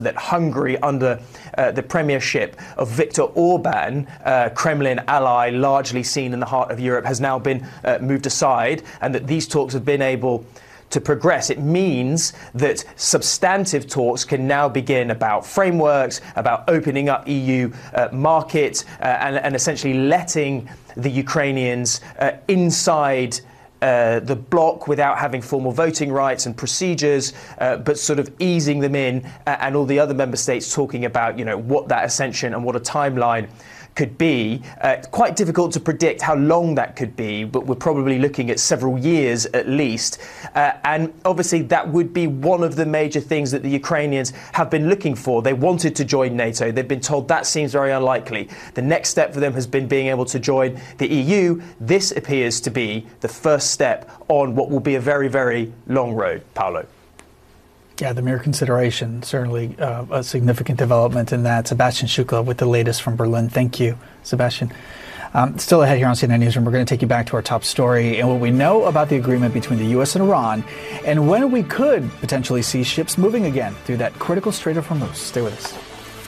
that Hungary, under the premiership of Viktor Orban, Kremlin ally largely seen in the heart of Europe, has now been moved aside, and that these talks have been able to progress. It means that substantive talks can now begin about frameworks, about opening up EU markets, and essentially letting the Ukrainians inside the bloc without having formal voting rights and procedures, but sort of easing them in, and all the other member states talking about, what that ascension and what a timeline could be. Quite difficult to predict how long that could be, but we're probably looking at several years at least. And obviously that would be one of the major things that the Ukrainians have been looking for. They wanted to join NATO. They've been told that seems very unlikely. The next step for them has been being able to join the EU. This appears to be the first step on what will be a very, very long road. Paolo. Yeah, the mere consideration, certainly a significant development in that. Sebastian Shukla with the latest from Berlin. Thank you, Sebastian. Still ahead here on CNN Newsroom, we're going to take you back to our top story and what we know about the agreement between the U.S. and Iran, and when we could potentially see ships moving again through that critical Strait of Hormuz. Stay with us.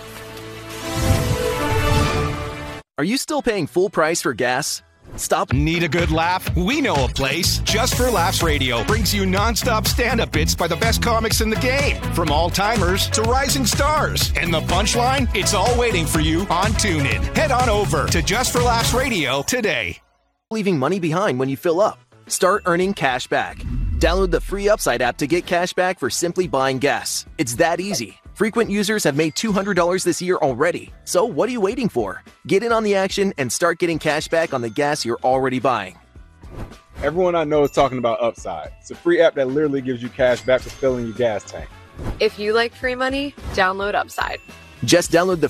Are you still paying full price for gas? Stop. Need a good laugh? We know a place. Just for Laughs Radio brings you nonstop stand-up bits by the best comics in the game, from all-timers to rising stars. And the punchline? It's all waiting for you on TuneIn. Head on over to Just for Laughs Radio today. Leaving money behind when you fill up. Start earning cash back. Download the free Upside app to get cash back for simply buying gas. It's that easy. Frequent users have made $200 this year already. So what are you waiting for? Get in on the action and start getting cash back on the gas you're already buying. Everyone I know is talking about Upside. It's a free app that literally gives you cash back for filling your gas tank. If you like free money, download Upside. Just download the